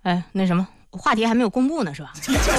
那什么，话题还没有公布呢，是吧？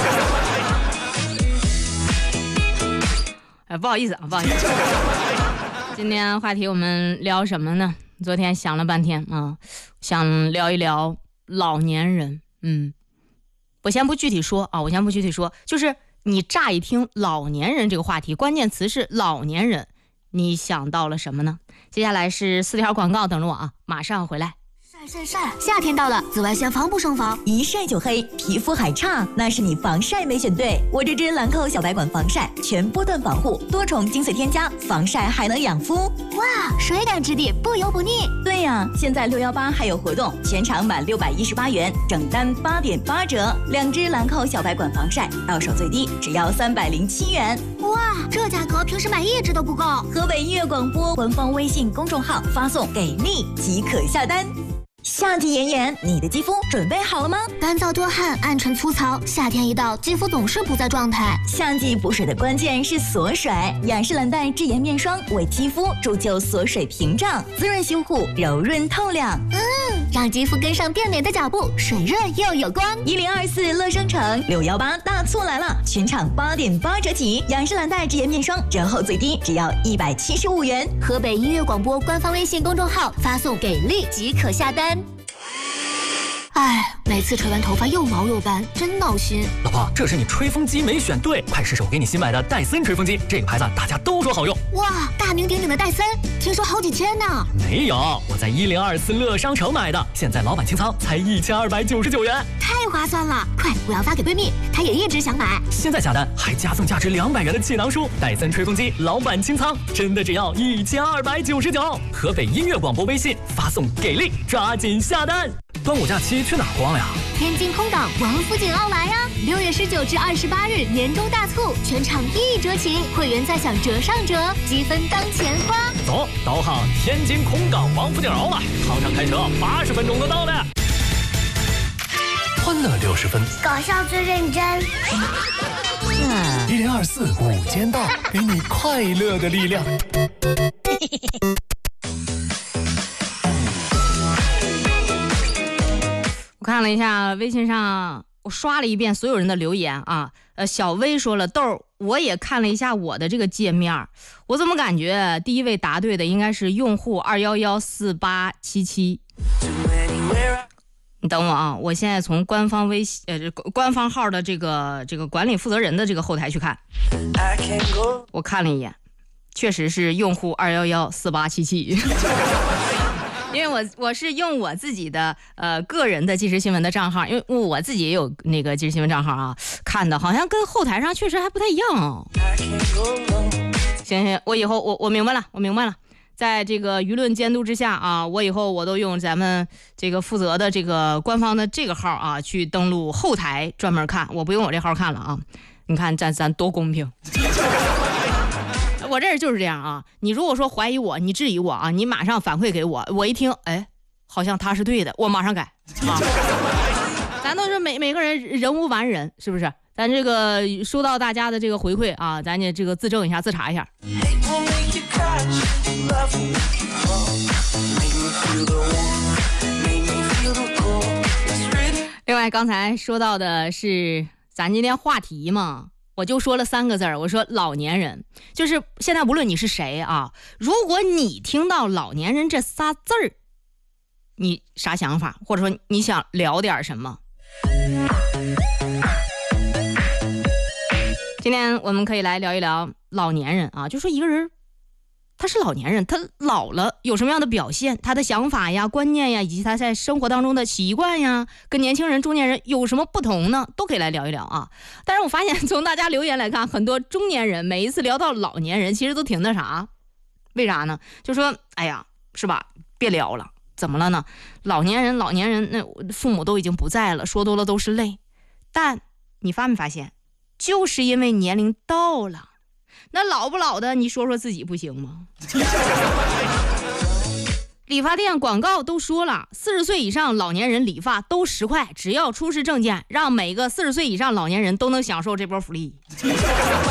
不好意思啊，不好意思。今天话题我们聊什么呢？昨天想了半天啊，想聊一聊老年人。我先不具体说，就是你乍一听老年人这个话题，关键词是老年人，你想到了什么呢？接下来是4条广告等着我啊，马上回来。 晒，夏天到了，紫外线防不胜防， 一晒就黑，皮肤还差，那是你防晒没选对。我这支兰蔻小白管防晒，全波段防护，多重精粹添加，防晒还能养肤。 哇，水感质地，不油不腻。 对呀，现在618还有活动，全场满618元，整单8.8折，2支兰蔻小白管防晒，到手最低只要307元。 哇，这价格平时买1支都不够。 河北音乐广播官方微信公众号发送给力即可下单。夏季炎炎，你的肌肤准备好了吗？ 干燥多汗，暗沉粗糙，夏天一到，肌肤总是不在状态。 夏季补水的关键是锁水，雅诗兰黛智妍面霜为肌肤铸就锁水屏障，滋润修护，柔润透亮。 让肌肤跟上变美的脚步，水润又有光。 1024乐生城618大促来了，全场8.8折起，雅诗兰黛智妍面霜折后最低只要175元。 河北音乐广播官方微信公众号发送给力即可下单。每次吹完头发又毛又干，真闹心。 老婆，这是你吹风机没选对，快试试我给你新买的戴森吹风机，这个牌子大家都说好用。 哇，大名鼎鼎的戴森，听说好几千呢。 没有，我在1024乐商城买的，现在老板清仓才1299元， 太划算了！快，我要发给闺蜜，她也一直想买。 现在下单还加送价值200元的气囊书，戴森吹风机老板清仓，真的只要1299。河北音乐广播微信发送给力，抓紧下单。端午假期去哪儿逛呀？ 天津空港王府井奥莱呀！6月19至28日年终大促，全场1折起，会员再享折上折，积分当钱花。 走，导航天津空港王府井奥莱，航上开车80分钟就到了。欢乐60分， 搞笑最认真。 1024午间到，给你快乐的力量。 我看了一下微信上，我刷了一遍所有人的留言啊。小薇说了，豆儿，我也看了一下我的这个界面，我怎么感觉第一位答对的应该是用户2114877。你等我啊，我现在从官方官方号的这个管理负责人的这个后台去看，我看了一眼，确实是用户2114877。因为我是用我自己的个人的即时新闻的账号，因为我自己也有那个即时新闻账号啊，看的好像跟后台上确实还不太一样。行，我以后我明白了，在这个舆论监督之下啊，我以后我都用咱们这个负责的这个官方的这个号啊去登录后台专门看，我不用我这号看了啊。你看咱多公平。我这人就是这样啊，你如果说怀疑我，你质疑我啊，你马上反馈给我，我一听，好像他是对的，我马上改啊。咱都是每个人人无完人，是不是？咱这个收到大家的这个回馈啊，咱也这个自证一下，自查一下。另外，刚才说到的是咱今天话题嘛。我就说了3个字儿，我说老年人，就是现在无论你是谁啊，如果你听到老年人这仨字儿，你啥想法，或者说你想聊点什么？今天我们可以来聊一聊老年人啊，就说一个人他是老年人，他老了有什么样的表现，他的想法呀、观念呀，以及他在生活当中的习惯呀，跟年轻人、中年人有什么不同呢？都可以来聊一聊啊。但是我发现从大家留言来看，很多中年人每一次聊到老年人，其实都挺那啥，为啥呢？就说哎呀，是吧？别聊了，怎么了呢？老年人，那父母都已经不在了，说多了都是泪。但你发没发现，就是因为年龄到了。那老不老的，你说说自己不行吗？理发店广告都说了，40岁以上老年人理发都10块，只要出示证件，让每个40岁以上老年人都能享受这波福利。